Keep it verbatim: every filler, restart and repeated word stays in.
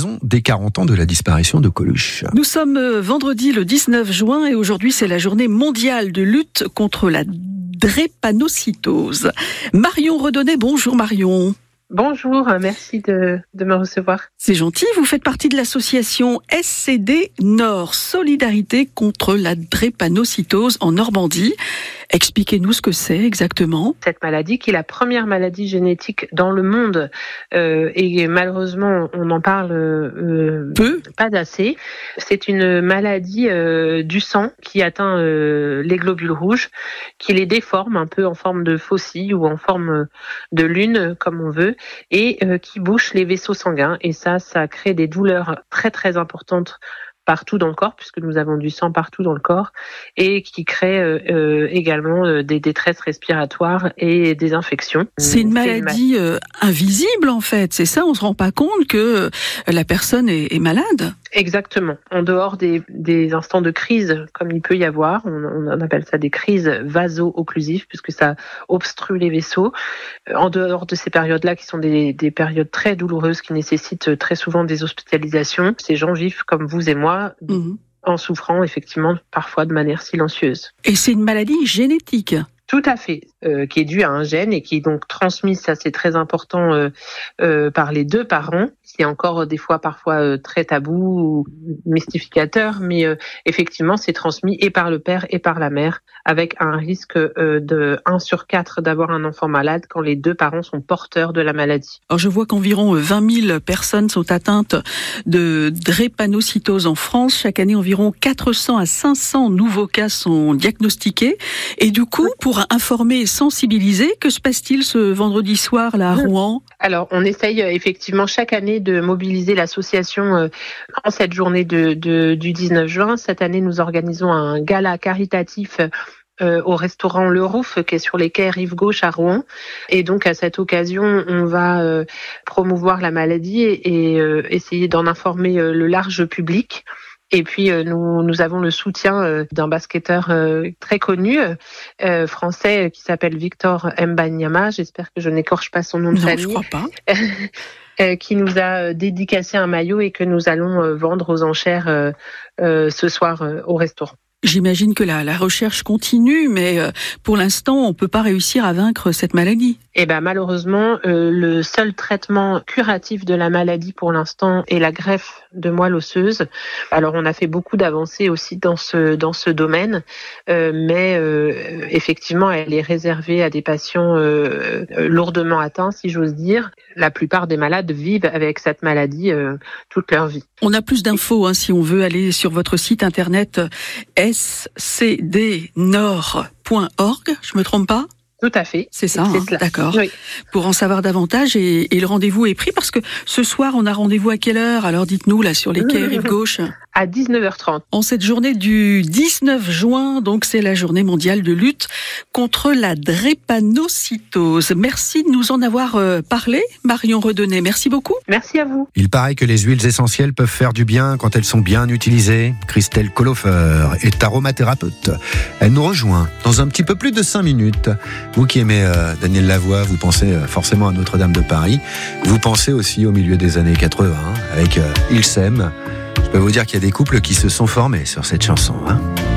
raison des quarante ans de la disparition de Coluche. Nous sommes vendredi le dix-neuf juin et aujourd'hui c'est la journée mondiale de lutte contre la drépanocytose. Marion Redonnet, bonjour Marion. Bonjour, merci de, de me recevoir. C'est gentil, vous faites partie de l'association S C D Nord, Solidarité contre la drépanocytose en Normandie. Expliquez-nous ce que c'est exactement. Cette maladie qui est la première maladie génétique dans le monde euh, et malheureusement on en parle euh, peu, pas d'assez. C'est une maladie euh, du sang qui atteint euh, les globules rouges, qui les déforme un peu en forme de faucille ou en forme de lune comme on veut et euh, qui bouche les vaisseaux sanguins et ça, ça crée des douleurs très très importantes partout dans le corps, puisque nous avons du sang partout dans le corps, et qui crée euh, également euh, des détresses respiratoires et des infections. C'est une maladie c'est une ma... euh, invisible en fait, c'est ça, on se rend pas compte que la personne est, est malade. Exactement. En dehors des, des instants de crise, comme il peut y avoir, on, on appelle ça des crises vaso-occlusives, puisque ça obstrue les vaisseaux. En dehors de ces périodes-là, qui sont des, des périodes très douloureuses, qui nécessitent très souvent des hospitalisations, ces gens vivent comme vous et moi, mmh. en souffrant effectivement parfois de manière silencieuse. Et c'est une maladie génétique ? Tout à fait, euh, qui est due à un gène et qui est donc transmise, ça c'est très important, euh, euh, par les deux parents. C'est encore des fois parfois euh, très tabou ou mystificateur, mais euh, effectivement c'est transmis et par le père et par la mère, avec un risque euh, de un sur quatre d'avoir un enfant malade quand les deux parents sont porteurs de la maladie. Alors je vois qu'environ vingt mille personnes sont atteintes de drépanocytose en France. Chaque année, environ quatre cents à cinq cents nouveaux cas sont diagnostiqués. Et du coup, pour informer et sensibiliser, que se passe-t-il ce vendredi soir là à Rouen ? Alors, on essaye effectivement chaque année de mobiliser l'association euh, en cette journée de, de, du dix-neuf juin. Cette année, nous organisons un gala caritatif euh, au restaurant Le Rouf, qui est sur les quais Rive Gauche à Rouen. Et donc, à cette occasion, on va euh, promouvoir la maladie et, et euh, essayer d'en informer euh, le large public. Et puis euh, nous nous avons le soutien euh, d'un basketteur euh, très connu euh, français euh, qui s'appelle Victor Mbanyama. J'espère que je n'écorche pas son nom de non, famille. Je crois pas. euh, qui nous a dédicacé un maillot et que nous allons euh, vendre aux enchères euh, euh, ce soir euh, au restaurant. J'imagine que la, la recherche continue, mais euh, pour l'instant, on peut pas réussir à vaincre cette maladie. Eh ben malheureusement, euh, le seul traitement curatif de la maladie pour l'instant est la greffe de moelle osseuse. Alors on a fait beaucoup d'avancées aussi dans ce dans ce domaine, euh, mais euh, effectivement, elle est réservée à des patients euh, lourdement atteints, si j'ose dire. La plupart des malades vivent avec cette maladie euh, toute leur vie. On a plus d'infos hein, si on veut aller sur votre site internet s c d nord point org. Je me trompe pas ? Tout à fait. C'est ça, hein, d'accord. Oui. Pour en savoir davantage, et, et le rendez-vous est pris parce que ce soir, on a rendez-vous à quelle heure ? Alors dites-nous, là, sur les quais Rive Gauche. À dix-neuf heures trente. En cette journée du dix-neuf juin, donc c'est la journée mondiale de lutte contre la drépanocytose. Merci de nous en avoir euh, parlé, Marion Redonnet. Merci beaucoup. Merci à vous. Il paraît que les huiles essentielles peuvent faire du bien quand elles sont bien utilisées. Christelle Coloffer est aromathérapeute. Elle nous rejoint dans un petit peu plus de cinq minutes. Vous qui aimez euh, Daniel Lavoie, vous pensez euh, forcément à Notre-Dame de Paris. Vous pensez aussi au milieu des années quatre-vingts avec euh, Ils s'aiment. Je peux vous dire qu'il y a des couples qui se sont formés sur cette chanson. Hein.